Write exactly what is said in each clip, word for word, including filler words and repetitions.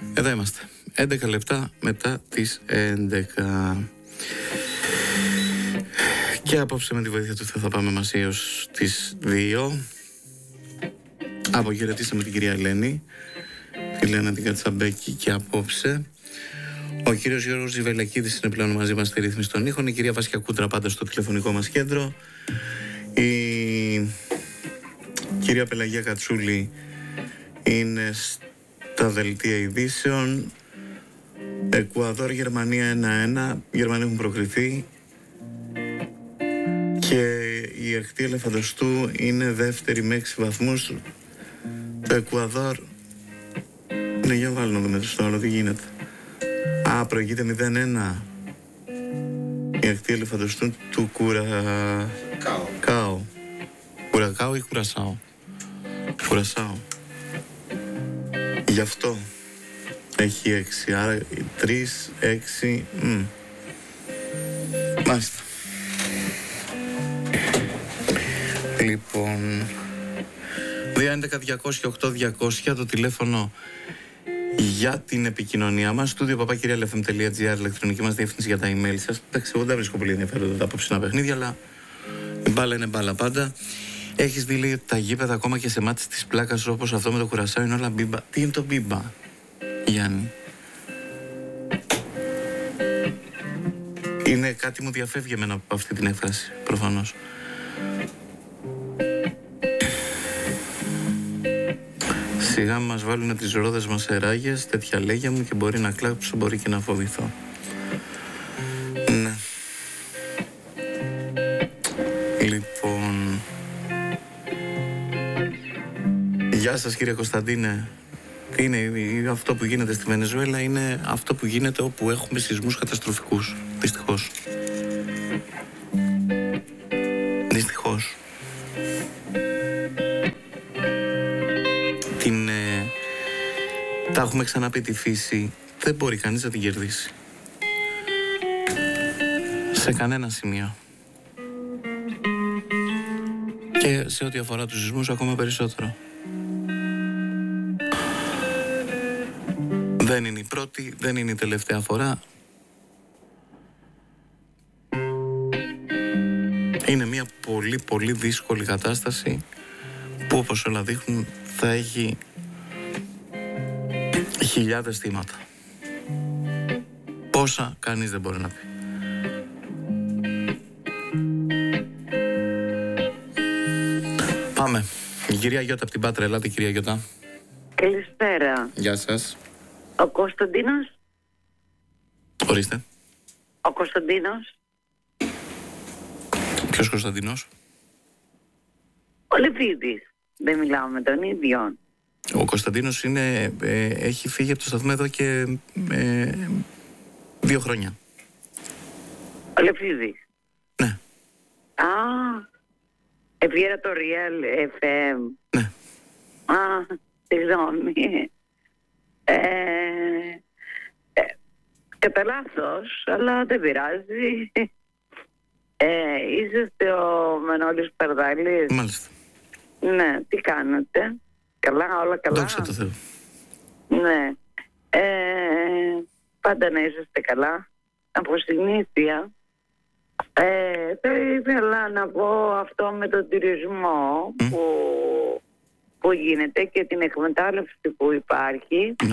Εδώ είμαστε. έντεκα λεπτά μετά τις έντεκα. Και απόψε με τη βοήθεια του Θεού θα πάμε μαζί έως τις δύο. Αποχαιρετήσαμε την κυρία Ελένη, τη Λένα την Κατσαμπέκη, και απόψε ο κύριος Γιώργος Ζιβελακίδης είναι πλέον μαζί μας στη ρύθμιση των ήχων. Η κυρία Βάσια Κούτρα πάντα στο τηλεφωνικό μας κέντρο. Η κυρία Πελαγία Κατσούλη είναι στα δελτία ειδήσεων. Εκουαδόρ, Γερμανία ένα ένα. Οι Γερμανοί έχουν προκριθεί. Και η εχτή Ελεφαντοστού είναι δεύτερη με έξι βαθμούς. Το Εκουαδόρ, ναι, για βάλω να δούμε στο άλλο τι γίνεται. Α, προηγείται μηδέν ένα. Η εχτή Ελεφαντοστού του Κουρακάο. Κάο. Κουρακάο ή Κουρασάο? Κουρασάο. Γι' αυτό έχει έξι, άρα τρεις, έξι. Μ. Μάλιστα. Λοιπόν, δύο έντεκα διακόσια οκτώ διακόσια το τηλέφωνο για την επικοινωνία μας. Στούντιο παπάκυριαλεφm τελεία τζι άρ, ηλεκτρονική μας διεύθυνση για τα email σας. Εντάξει, εγώ δεν βρίσκω πολύ ενδιαφέροντα τα απόψινα παιχνίδια, αλλά η μπάλα είναι μπάλα πάντα. Έχεις δει, λέει, τα γήπεδα ακόμα και σε μάτς της πλάκας όπως αυτό με το Κουρασάο είναι όλα μπίμπα? Τι είναι το μπίμπα, Γιάννη? Είναι κάτι μου διαφεύγει εμένα από αυτή την έκφραση, προφανώς. Σιγά μας βάλουν τις ρόδες μας σε ράγες, τέτοια λέγια μου, και μπορεί να κλάψω, μπορεί και να φοβηθώ. Ναι. Λοιπόν, γεια σας κύριε Κωνσταντίνε. Τι είναι αυτό που γίνεται στη Βενεζουέλα? Είναι αυτό που γίνεται όπου έχουμε σεισμούς καταστροφικούς. Δυστυχώς. Δυστυχώς. Την, ε, τα έχουμε ξαναπεί, τη φύση δεν μπορεί κανείς να την κερδίσει σε κανένα σημείο. Και σε ό,τι αφορά τους σεισμούς ακόμα περισσότερο. Δεν είναι η πρώτη, δεν είναι η τελευταία φορά. Είναι μια πολύ πολύ δύσκολη κατάσταση που, όπως όλα δείχνουν, θα έχει χιλιάδες θύματα. Πόσα, κανείς δεν μπορεί να πει. Πάμε. Η κυρία Γιώτα από την Πάτρα. Ελάτε, κυρία Γιώτα. Καλησπέρα. Γεια σας. Ο Κωνσταντίνος. Ορίστε. Ο Κωνσταντίνος. Ποιος Κωνσταντίνος? Ο Λεπίδης. Δεν μιλάω με τον ίδιο. Ο Κωνσταντίνος είναι, ε, έχει φύγει από το σταθμό εδώ και ε, δύο χρόνια. Ο Λεπίδης. Ναι. Α, έφυγε το Real εφ εμ. Ναι. Α, συγγνώμη. Ε, ε, κατά λάθος, αλλά δεν πειράζει. Ε, είσαστε ο Μανώλης Παρδάλης? Μάλιστα. Ναι, τι κάνετε? Καλά, όλα καλά? Δόξα τω Θεώ. Ναι. Ε, πάντα να είσαστε καλά. Από συνήθεια. Ε, θα ήθελα να πω αυτό με τον τουρισμό mm. που, που γίνεται και την εκμετάλλευση που υπάρχει. Mm.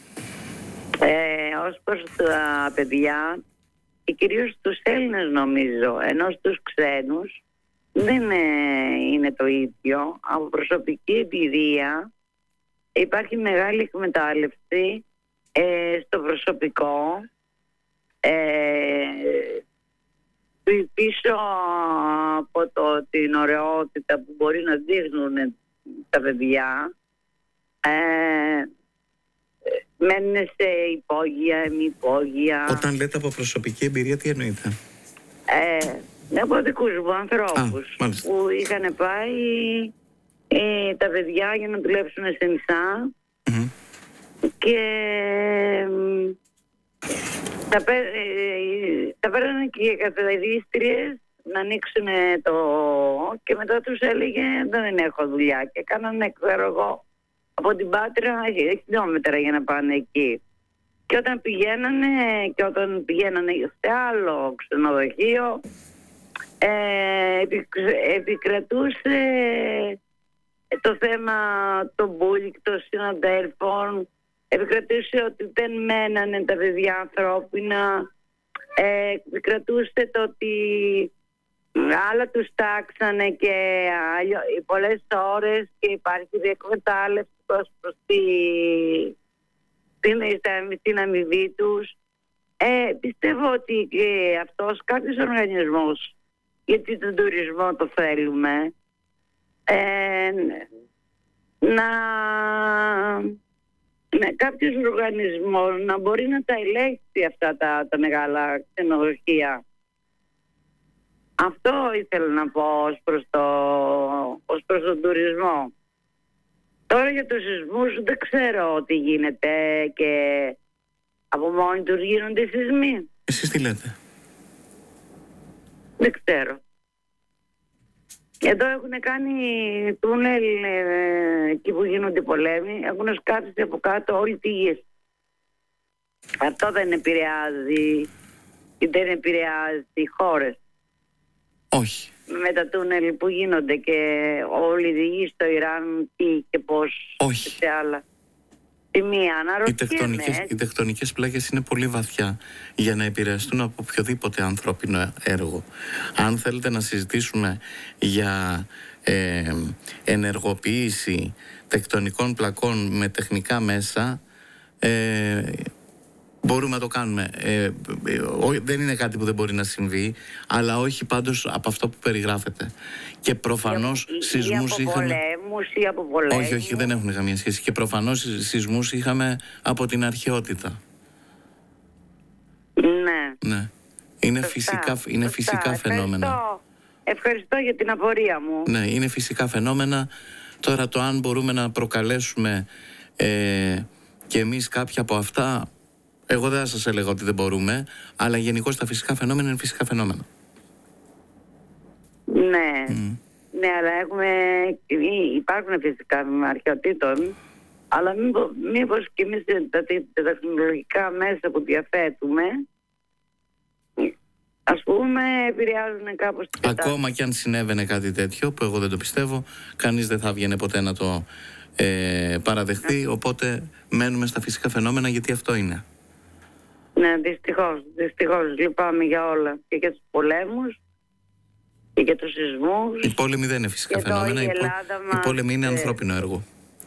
Ε, ως προς τα παιδιά και κυρίως τους Έλληνες, νομίζω, ενώ στους ξένους δεν ε, είναι το ίδιο. Από προσωπική εμπειρία υπάρχει μεγάλη εκμετάλλευση ε, στο προσωπικό, ε, πίσω από το, την ωραιότητα που μπορεί να δείχνουν τα παιδιά. Ε, μένουν σε υπόγεια, ημιυπόγεια. Όταν λέτε από προσωπική εμπειρία, τι εννοείτε? Ε, από δικούς μου ανθρώπους Α, που είχαν πάει ε, τα παιδιά για να δουλέψουν σε νησά mm-hmm. και ε, τα, ε, τα πέρανε και οι καθεδρίστριες να ανοίξουν το, και μετά τους έλεγε δεν έχω δουλειά και κάνανε, ξέρω εγώ, από την Πάτρα έχει χιλιόμετρα για να πάνε εκεί. Και όταν πηγαίνανε, και όταν πηγαίνανε σε άλλο ξενοδοχείο, ε, επικρατούσε το θέμα των μπούλικ, των συναντέλφων, επικρατούσε ότι δεν μένανε τα παιδιά ανθρώπινα, ε, επικρατούσε το ότι άλλα τους τάξανε και άλλο, πολλές ώρες και υπάρχει διεκμετάλλευση προς τη, την αμοιβή τους. Ε, πιστεύω ότι και αυτός κάποιος οργανισμός, γιατί τον τουρισμό το θέλουμε, ε, να, να κάποιος οργανισμός να μπορεί να τα ελέγξει αυτά τα, τα μεγάλα ξενοδοχεία. Αυτό ήθελα να πω ως προς, το, ως προς τον τουρισμό. Τώρα για τους σεισμούς δεν ξέρω τι γίνεται και από μόνοι τους γίνονται οι σεισμοί. Εσείς τι λέτε? Δεν ξέρω. Εδώ έχουν κάνει τούνελ ε, εκεί που γίνονται οι πολέμοι, έχουν σκάψει από κάτω όλη τη γη. Αυτό δεν επηρεάζει, δεν επηρεάζει οι χώρες. Όχι. Με τα τούνελ που γίνονται και όλη η γη στο Ιράν, τι και πώς. Όχι. Σε άλλα. Τη μία αναρωτιέμαι. Οι τεκτονικές πλάκες είναι πολύ βαθιά για να επηρεαστούν από οποιοδήποτε ανθρώπινο έργο. Αν θέλετε να συζητήσουμε για ε, ενεργοποίηση τεκτονικών πλακών με τεχνικά μέσα, ε, μπορούμε να το κάνουμε. Ε, ε, ό, δεν είναι κάτι που δεν μπορεί να συμβεί, αλλά όχι πάντως από αυτό που περιγράφεται. Και προφανώς ή, σεισμούς ή από είχαμε... πολέμους, ή από πολέμους. Όχι, όχι, δεν έχουν καμία σχέση. Και προφανώς σεισμούς είχαμε από την αρχαιότητα. Ναι. Ναι. Είναι Σωστά, φυσικά, είναι σωστά. φυσικά φαινόμενα. Ευχαριστώ. Ευχαριστώ για την απορία μου. Ναι, είναι φυσικά φαινόμενα. Τώρα το αν μπορούμε να προκαλέσουμε ε, και εμείς κάποια από αυτά, εγώ δεν θα σας έλεγα ότι δεν μπορούμε, αλλά γενικώς τα φυσικά φαινόμενα είναι φυσικά φαινόμενα. Ναι, Mm. ναι, αλλά έχουμε, υπάρχουν φυσικά αρχαιοτήτων, αλλά μήπως, μήπως και εμείς τα, τα τεχνολογικά μέσα που διαθέτουμε, ας πούμε, επηρεάζουν κάπως την κατάσταση. Ακόμα και αν συνέβαινε κάτι τέτοιο, που εγώ δεν το πιστεύω, κανείς δεν θα βγαίνει ποτέ να το ε, παραδεχτεί, οπότε μένουμε στα φυσικά φαινόμενα, γιατί αυτό είναι. Ναι, δυστυχώς, δυστυχώς, λυπάμαι για όλα, και για τους πολέμους και για τους σεισμούς. Οι πόλεμοι δεν είναι φυσικά και φαινόμενα, η, οι, μας, οι πόλεμοι είναι ε, ανθρώπινο έργο.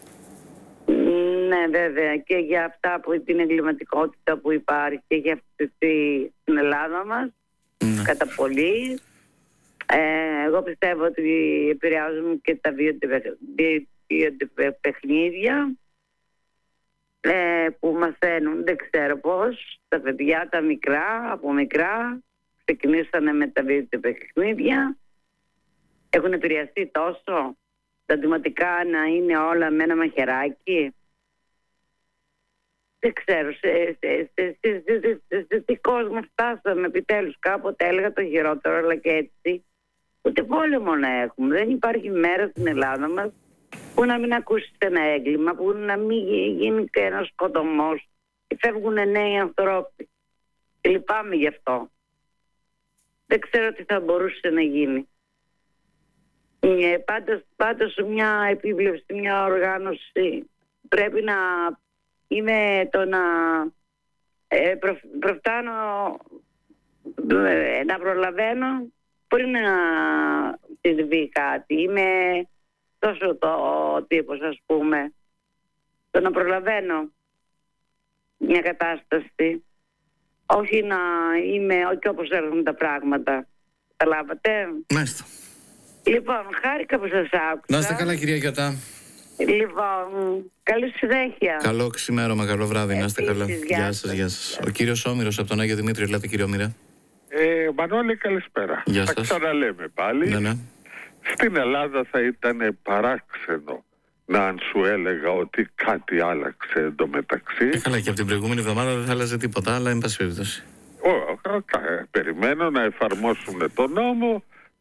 Ναι, βέβαια, και για αυτά που την εγκληματικότητα που υπάρχει και για αυτή την Ελλάδα μας, Ναι. κατά πολύ. Ε, εγώ πιστεύω ότι επηρεάζουν και τα βιντεοπαιχνίδια ε, που μαθαίνουν, δεν ξέρω πώς, τα παιδιά τα μικρά, από μικρά, ξεκινήσανε με τα βιντεοπαιχνίδια, έχουν επηρεαστεί τόσο, τα αντιματικά να είναι όλα με ένα μαχαιράκι. Δεν ξέρω, σε, σε, σε, σε, σε, σε, σε τι κόσμο φτάσαμε επιτέλους. Κάποτε έλεγα το χειρότερο, αλλά και έτσι. Ούτε πόλεμο να έχουμε. Δεν υπάρχει μέρα στην Ελλάδα μας που να μην ακούσεις ένα έγκλημα, που να μην γίνει και ένας σκοτωμός. Και φεύγουν νέοι ανθρώποι. Και λυπάμαι γι' αυτό. Δεν ξέρω τι θα μπορούσε να γίνει. Ε, πάντως, πάντως μια επίβλεψη, μια οργάνωση πρέπει να είναι το να ε, προ, προφτάνω ε, να προλαβαίνω πριν να συμβεί κάτι. Είμαι τόσο το τύπος, ας πούμε, το να προλαβαίνω μια κατάσταση, όχι να είμαι όχι όπως έρχονται τα πράγματα. Καταλάβατε? Μάλιστα. Λοιπόν, χάρηκα που σας άκουσα. Να είστε καλά, κυρία Γιωτά. Λοιπόν, καλή συνέχεια. Καλό ξημέρωμα, καλό βράδυ, να είστε καλά. Επίσης, Γεια σας, γεια σας. Ο κύριος Όμηρος από τον Άγιο Δημήτριο, ελάτε κύριο Όμηρα. Ε, Μανώλη, καλησπέρα. Γεια θα σας. ξαναλέμε πάλι. Ναι, ναι. Στην Ελλάδα θα ήταν παράξενο να αν σου έλεγα ότι κάτι άλλαξε εντωμεταξύ. Ε, καλά, και από την προηγούμενη εβδομάδα δεν θα άλλαζε τίποτα, αλλά εν πάση περιπτώσει. Ο, κα- περιμένω να εφαρμόσουν το νόμο,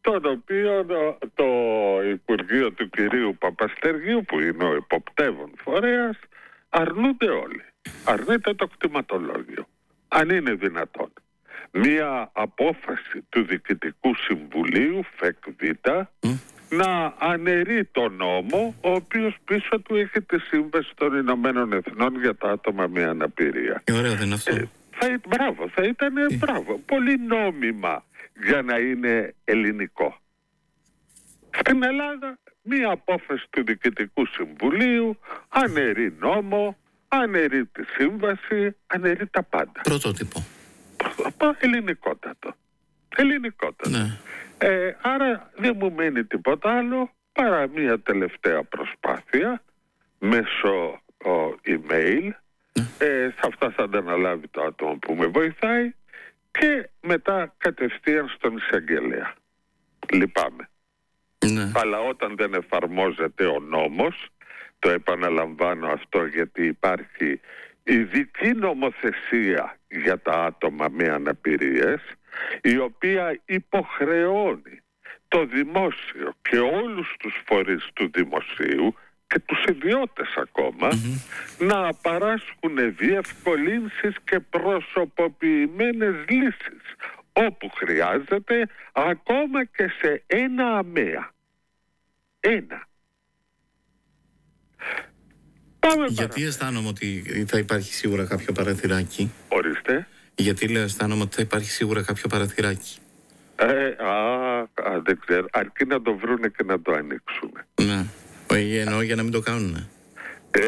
τον οποίο το Υπουργείο του κυρίου Παπαστεργίου, που είναι ο υποπτεύων φορέας, αρνούνται όλοι. Αρνείται το κτηματολόγιο. Αν είναι δυνατόν. Μία απόφαση του Διοικητικού Συμβουλίου, ΦΕΚΒ, mm. να αναιρεί τον νόμο, ο οποίος πίσω του έχει τη Σύμβαση των Ηνωμένων Εθνών για τα άτομα με αναπηρία. Ε, ωραίο δεν είναι αυτό. Ε, θα, μπράβο, θα ήταν ε. μπράβο. Πολύ νόμιμα για να είναι ελληνικό. Στην Ελλάδα, μία απόφαση του Διοικητικού Συμβουλίου αναιρεί νόμο, αναιρεί τη σύμβαση, αναιρεί τα πάντα. Πρωτότυπο. Ελληνικότατο. Ελληνικότατο. Ναι. Ε, άρα δεν μου μένει τίποτα άλλο παρά μία τελευταία προσπάθεια μέσω ο, email. Ναι. Ε, σε αυτά θα ανταναλάβει το άτομο που με βοηθάει και μετά κατευθείαν στον εισαγγελέα. Λυπάμαι. Ναι. Αλλά όταν δεν εφαρμόζεται ο νόμος, το επαναλαμβάνω αυτό γιατί υπάρχει ειδική νομοθεσία για τα άτομα με αναπηρίες, η οποία υποχρεώνει το δημόσιο και όλους τους φορείς του δημοσίου και τους ιδιώτες ακόμα mm-hmm. να παράσχουν διευκολύνσεις και προσωποποιημένες λύσεις όπου χρειάζεται, ακόμα και σε ένα αμαία. Ένα. Πάμε Γιατί παρά. αισθάνομαι ότι θα υπάρχει σίγουρα κάποιο παραθυράκι. Ορίστε. Γιατί λέω αισθάνομαι ότι θα υπάρχει σίγουρα κάποιο παραθυράκι. Ε, α, α, δεν ξέρω. Αρκεί να το βρούνε και να το ανοίξουν. Ναι. Ε, εννοώ για να μην το κάνουν. Ε,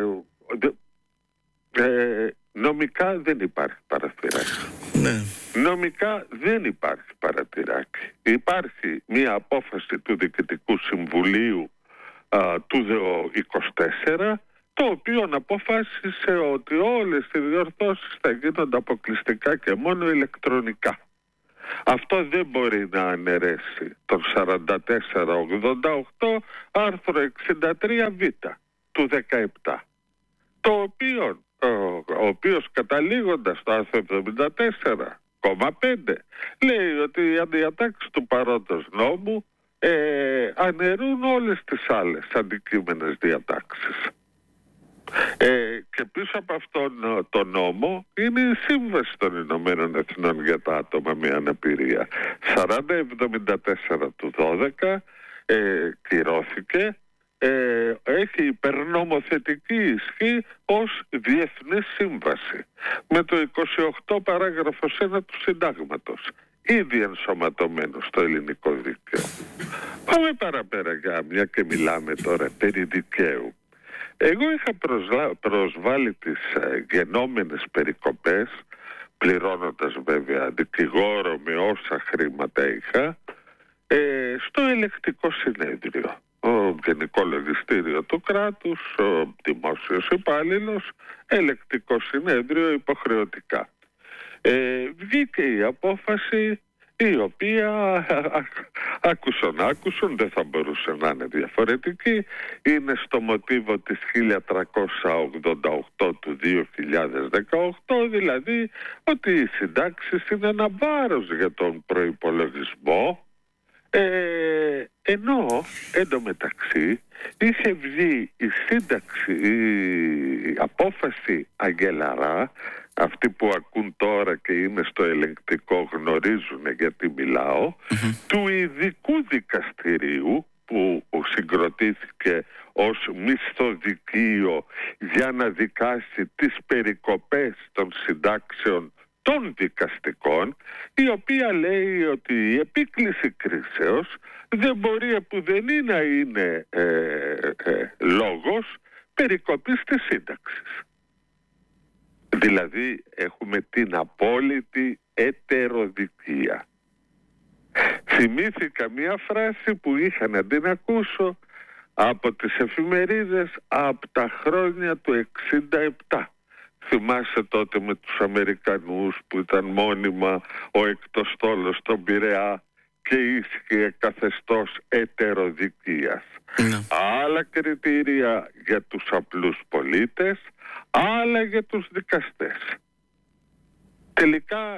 ε, ε, νομικά δεν υπάρχει παραθυράκι. Ναι. Νομικά δεν υπάρχει παραθυράκι. Υπάρχει μια απόφαση του Διοικητικού Συμβουλίου α, του είκοσι τέσσερα, το οποίο αποφάσισε ότι όλες οι διορθώσεις θα γίνονται αποκλειστικά και μόνο ηλεκτρονικά. Αυτό δεν μπορεί να αναιρέσει τον σαράντα τέσσερα ογδόντα οκτώ άρθρο εξήντα τρία β του δεκαεπτά, το οποίο, ο, ο οποίος καταλήγοντας στο άρθρο εβδομήντα τέσσερα κόμμα πέντε λέει ότι οι διατάξεις του παρόντος νόμου ε, αναιρούν όλες τις άλλες αντικείμενες διατάξεις. Ε, και πίσω από αυτόν τον νόμο είναι η Σύμβαση των Ηνωμένων Εθνών για τα άτομα με αναπηρία. σαράντα εβδομήντα τέσσερα του δώδεκα ε, κυρώθηκε, ε, έχει υπερνομοθετική ισχύ ως διεθνή σύμβαση με το είκοσι οκτώ παράγραφος ένα του συντάγματος, ήδη ενσωματωμένο στο ελληνικό δίκαιο. Πάμε παραπέρα, για μια και μιλάμε τώρα περί δικαίου. Εγώ είχα προσλα... προσβάλει τις ε, γενόμενες περικοπές, πληρώνοντας βέβαια δικηγόρο με όσα χρήματα είχα, ε, στο ελεκτικό συνέδριο. Ο Γενικό Λογιστήριο του κράτους, ο δημόσιος υπάλληλος, ελεκτικό συνέδριο υποχρεωτικά. Ε, βγήκε η απόφαση η οποία άκουσον άκουσον, δεν θα μπορούσε να είναι διαφορετική, είναι στο μοτίβο της χίλια τριακόσια ογδόντα οκτώ του δύο χιλιάδες δεκαοκτώ, δηλαδή ότι οι συντάξεις είναι ένα βάρος για τον προϋπολογισμό, ε, ενώ εντωμεταξύ είχε βγει η σύνταξη, η απόφαση Αγγελαρά, αυτοί που ακούν τώρα και είναι στο ελεγκτικό γνωρίζουν γιατί μιλάω, mm-hmm. του ειδικού δικαστηρίου που συγκροτήθηκε ως μισθοδικείο για να δικάσει τις περικοπές των συντάξεων των δικαστικών, η οποία λέει ότι η επίκληση κρίσεως δεν μπορεί επουδενή να είναι ε, ε, λόγος περικοπής της σύνταξης. Δηλαδή έχουμε την απόλυτη ετεροδικία. Θυμήθηκα μια φράση που είχα να την ακούσω από τις εφημερίδες από τα χρόνια του εξήντα επτά. Θυμάσαι τότε με τους Αμερικανούς που ήταν μόνιμα ο εκτοστόλος στον Πειραιά και ίσχυε καθεστώς ετεροδικίας. Ναι. Άλλα κριτήρια για τους απλούς πολίτες, άλλα για τους δικαστές. Τελικά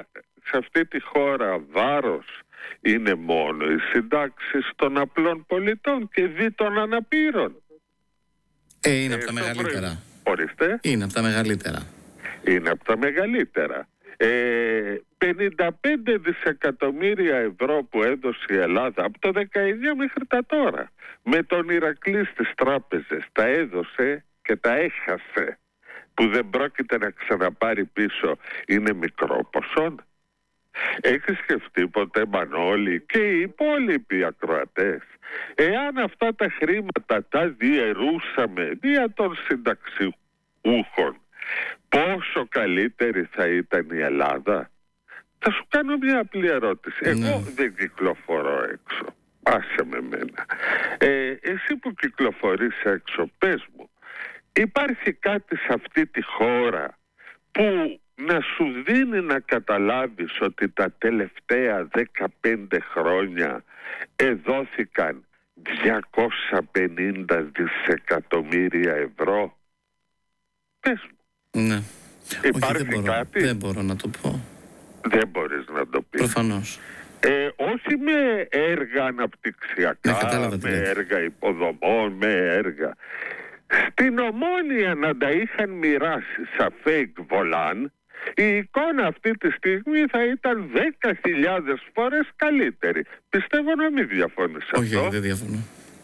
σε αυτή τη χώρα βάρος είναι μόνο οι συντάξεις των απλών πολιτών και δι των αναπήρων. Ε, είναι ε, από τα μεγαλύτερα. Ορίστε. Είναι από τα μεγαλύτερα. Είναι από τα μεγαλύτερα. Ε, πενήντα πέντε δισεκατομμύρια ευρώ που έδωσε η Ελλάδα από το δεκαεννιά μέχρι τα τώρα, με τον Ηρακλή στις τράπεζες, τα έδωσε και τα έχασε, που δεν πρόκειται να ξαναπάρει πίσω. Είναι μικρό ποσό? Έχεις σκεφτεί ποτέ, Μανώλη, και οι υπόλοιποι ακροατές, εάν αυτά τα χρήματα τα διαιρούσαμε δια των συνταξιούχων, πόσο καλύτερη θα ήταν η Ελλάδα? Θα σου κάνω μια απλή ερώτηση. Ναι. Εγώ δεν κυκλοφορώ έξω. Άσε με μένα. Ε, εσύ που κυκλοφορείς έξω, πες μου, υπάρχει κάτι σε αυτή τη χώρα που να σου δίνει να καταλάβεις ότι τα τελευταία δεκαπέντε χρόνια εδώθηκαν διακόσια πενήντα δισεκατομμύρια ευρώ? Πες μου. Ναι. Υπάρχει Όχι, δεν μπορώ, κάτι? Δεν μπορώ να το πω. Δεν μπορείς να το πεις. Προφανώς. Ε, όχι με έργα αναπτυξιακά, ναι, με έργα υποδομών, με έργα. Στην Ομόνια να τα είχαν μοιράσει σαν fake volan, η εικόνα αυτή τη στιγμή θα ήταν δέκα χιλιάδες φορές καλύτερη. Πιστεύω να μην διαφωνείς αυτό. Όχι, δεν διαφωνώ.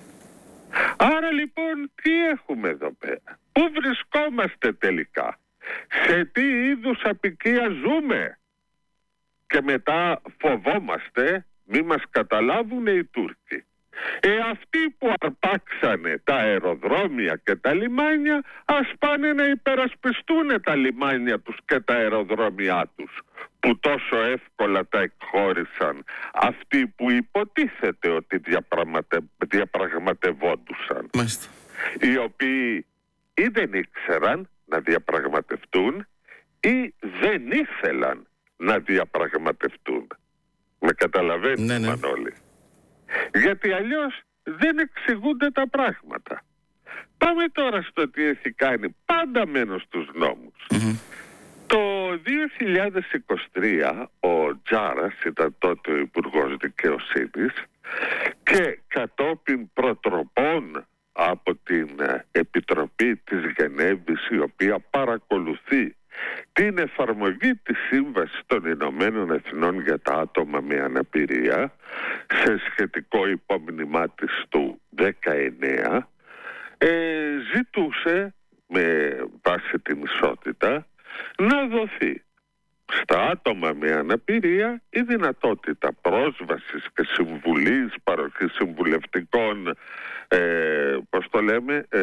Άρα λοιπόν τι έχουμε εδώ πέρα? Πού βρισκόμαστε τελικά? Σε τι είδους απικία ζούμε? Και μετά φοβόμαστε μη μας καταλάβουν οι Τούρκοι. Ε, αυτοί που αρπάξανε τα αεροδρόμια και τα λιμάνια, ας πάνε να υπερασπιστούν τα λιμάνια τους και τα αεροδρόμια τους, που τόσο εύκολα τα εκχώρησαν αυτοί που υποτίθεται ότι διαπραγματε... διαπραγματευόντουσαν. Μάλιστα. Οι οποίοι ή δεν ήξεραν να διαπραγματευτούν ή δεν ήθελαν να διαπραγματευτούν. Με καταλαβαίνεις, ναι, ναι. Μανώλη? Γιατί αλλιώς δεν εξηγούνται τα πράγματα. Πάμε τώρα στο τι έχει κάνει, πάντα μένω στους νόμους. Mm-hmm. Το δύο χιλιάδες είκοσι τρία ο Τζάρας ήταν τότε ο Υπουργός Δικαιοσύνης και κατόπιν προτροπών από την Επιτροπή της Γενέβης, η οποία παρακολουθεί την εφαρμογή της Σύμβασης των Ηνωμένων Εθνών για τα άτομα με αναπηρία, σε σχετικό υπόμνημά της του δεκαεννέα, ε, ζητούσε με βάση την ισότητα να δοθεί στα άτομα με αναπηρία η δυνατότητα πρόσβασης και συμβουλής, παροχής συμβουλευτικών, ε, πώς το λέμε, ε,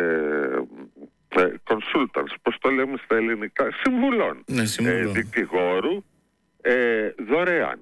consultants, πώς το λέμε στα ελληνικά, συμβουλών, ναι, ε, δικηγόρου, ε, δωρεάν,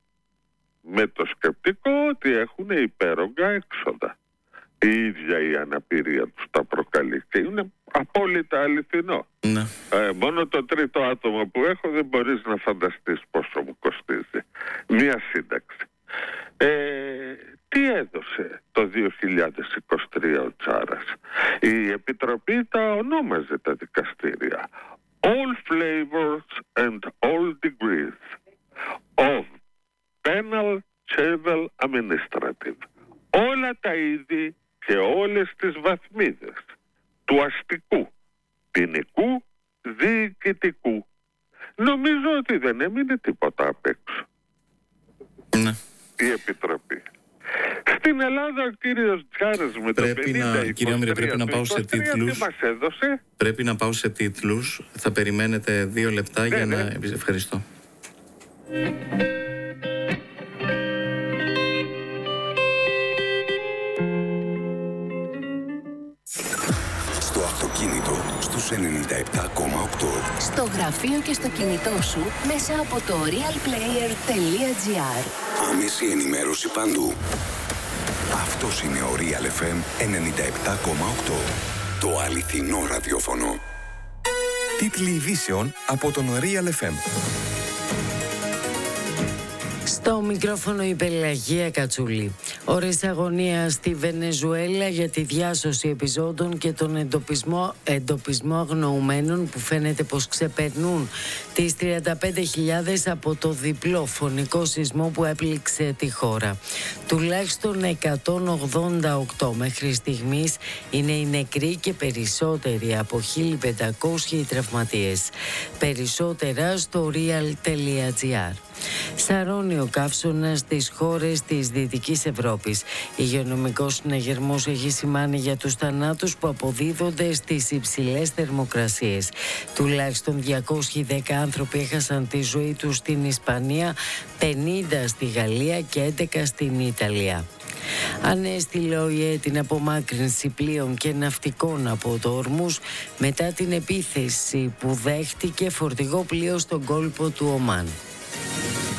με το σκεπτικό ότι έχουν υπέρογκα έξοδα. Η ίδια η αναπηρία τους τα προκαλεί και είναι απόλυτα αληθινό. Ναι. Ε, μόνο το τρίτο άτομο που έχω δεν μπορείς να φανταστείς πόσο μου κοστίζει μία σύνταξη. Ε, τι έδωσε το δύο χιλιάδες είκοσι τρία ο Τσάρας? Η Επιτροπή τα ονόμαζε τα δικαστήρια all flavors and all degrees of penal, civil, administrative. Όλα τα είδη και όλες τις βαθμίδες του αστικού, ποινικού, διοικητικού. Νομίζω ότι δεν έμεινε τίποτα απ' έξω. Ναι. Η Επιτροπή. Στην Ελλάδα ο κύριος Τζάρας με πρέπει το πενήντα να, κύριε Όμηρε, πρέπει να πάω σε τίτλους. Τι μας έδωσε? Πρέπει να πάω σε τίτλους. Θα περιμένετε δύο λεπτά ναι, για ναι. να... Ευχαριστώ. Στο αυτοκίνητο στους ενενήντα επτά κόμμα οκτώ. Στο γραφείο και στο κινητό σου μέσα από το real player τελεία gr. Άμεση ενημέρωση παντού. Αυτός είναι ο Real εφ εμ ενενήντα επτά κόμμα οκτώ. Το αληθινό ραδιόφωνο. Τίτλοι ειδήσεων από τον Real εφ εμ. Στο μικρόφωνο η Πελαγία Κατσούλη. Ώρες αγωνίας στη Βενεζουέλα για τη διάσωση επιζώντων και τον εντοπισμό, εντοπισμό αγνοουμένων που φαίνεται πως ξεπερνούν τις τριάντα πέντε χιλιάδες από το διπλό φωνικό σεισμό που έπληξε τη χώρα. Τουλάχιστον εκατόν ογδόντα οκτώ μέχρι στιγμής είναι οι νεκροί και περισσότεροι από χίλια πεντακόσιοι οι τραυματίες. Περισσότερα στο real.gr. Σαρώνει ο καύσωνας στις χώρες της Δυτικής Ευρώπης. Υγειονομικός συναγερμός έχει σημάνει για τους θανάτους που αποδίδονται στις υψηλές θερμοκρασίες. Τουλάχιστον διακόσιοι δέκα άνθρωποι έχασαν τη ζωή τους στην Ισπανία, πενήντα στη Γαλλία και έντεκα στην Ιταλία. Ανέστηλε ο ΙΕ την απομάκρυνση πλοίων και ναυτικών από το Ορμούζ μετά την επίθεση που δέχτηκε φορτηγό πλοίο στον κόλπο του Ομάν.